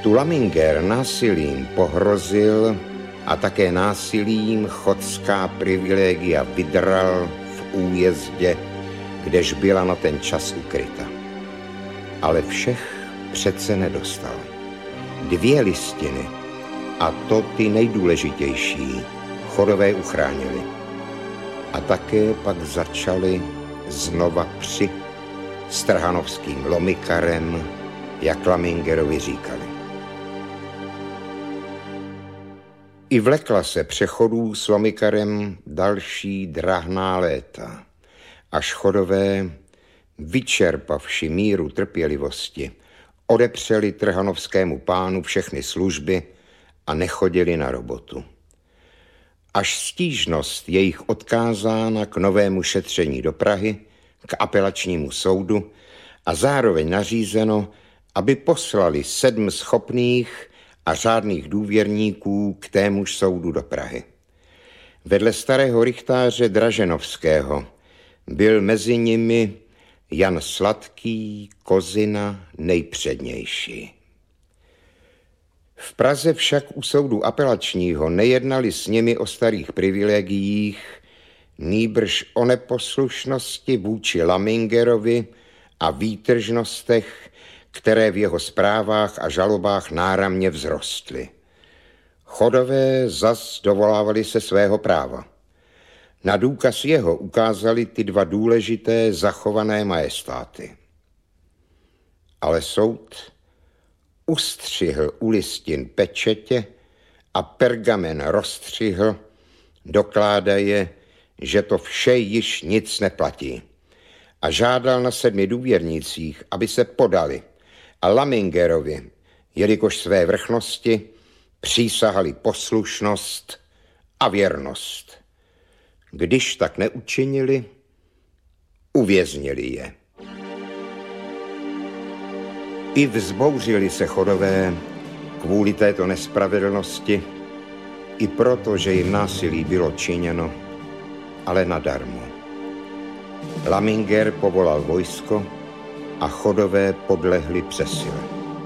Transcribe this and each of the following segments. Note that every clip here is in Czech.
Tu Laminger násilím pohrozil a také násilím chodská privilegia vydral v újezdě, kdež byla na ten čas ukryta. Ale všech přece nedostal. 2 listiny, a to ty nejdůležitější, Chodové uchránili. A také pak začali znova při s trhanovským lomikarem, jak Lamingerovi říkali. I vlekla se přechodů s lomikarem další drahná léta, až Chodové, vyčerpavši míru trpělivosti, odepřeli trhanovskému pánu všechny služby a nechodili na robotu. Až stížnost jejich odkázána k novému šetření do Prahy, k apelačnímu soudu a zároveň nařízeno, aby poslali 7 schopných a řádných důvěrníků k témuž soudu do Prahy. Vedle starého rychtáře Draženovského byl mezi nimi Jan Sladký, Kozina nejpřednější. V Praze však u soudu apelačního nejednali s nimi o starých privilegiích, nýbrž o neposlušnosti vůči Lamingerovi a výtržnostech, které v jeho zprávách a žalobách náramně vzrostly. Chodové zas dovolávali se svého práva. Na důkaz jeho ukázali ty 2 důležité zachované majestáty. Ale soud ustřihl u listin pečetě a pergamen rozstřihl, dokládaje, že to vše již nic neplatí. A žádal na 7 důvěrnících, aby se podali a Lamingerovi, jelikož své vrchnosti, přísahali poslušnost a věrnost. Když tak neučinili, uvěznili je. I vzbouřili se Chodové kvůli této nespravedlnosti, i proto, že jim násilí bylo činěno, ale nadarmo. Laminger povolal vojsko a Chodové podlehli přesile.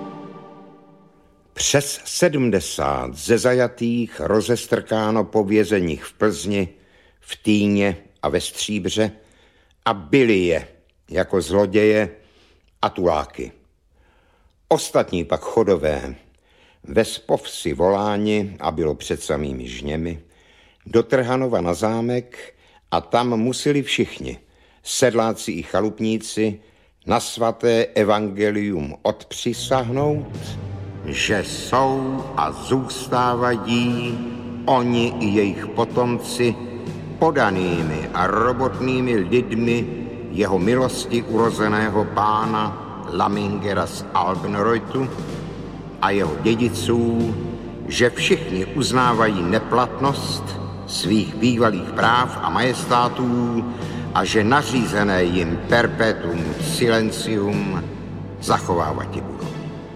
Přes 70 ze zajatých rozestrkáno po vězeních v Plzni, v Týně a ve Stříbře a byli je jako zloděje a tuláky. Ostatní pak Chodové, ve spovsi voláni, a bylo před samými Žněmi, do Trhanova na zámek a tam museli všichni, sedláci i chalupníci, na svaté evangelium odpřisáhnout, že jsou a zůstávají oni i jejich potomci podanými a robotnými lidmi jeho milosti urozeného pána Lamingera z Albenreutu a jeho dědiců, že všichni uznávají neplatnost svých bývalých práv a majestátů a že nařízené jim perpetuum silencium zachovávati budou.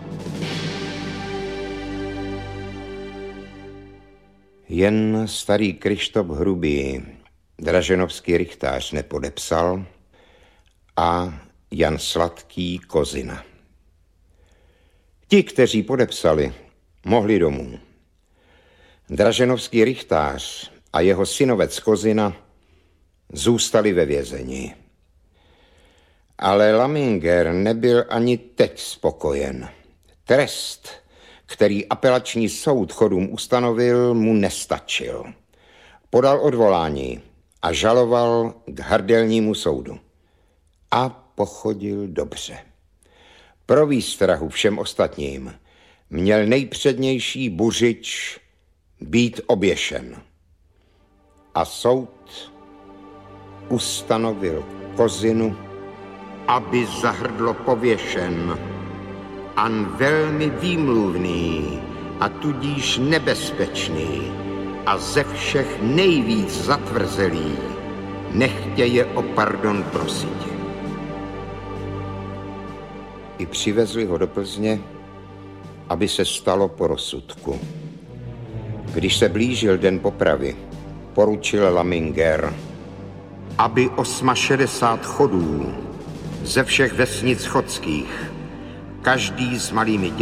Jen starý Kryštof Hrubý, draženovský rychtář, nepodepsal a Jan Sladký, Kozina. Ti, kteří podepsali, mohli domů. Draženovský rychtář a jeho synovec Kozina zůstali ve vězení. Ale Laminger nebyl ani teď spokojen. Trest, který apelační soud Chodům ustanovil, mu nestačil. Podal odvolání a žaloval k hrdelnímu soudu. A pochodil dobře. Pro výstrahu všem ostatním měl nejpřednější buřič být oběšen. A soud ustanovil Kozinu, aby zahrdlo pověšen, an velmi výmluvný a tudíž nebezpečný a ze všech nejvíc zatvrzelý, nechtěje o pardon prosit. I přivezli ho do Plzně, aby se stalo po rozsudku. Když se blížil den popravy, poručil Laminger, aby 68 chodů ze všech vesnic chodských, každý s malými dětmi,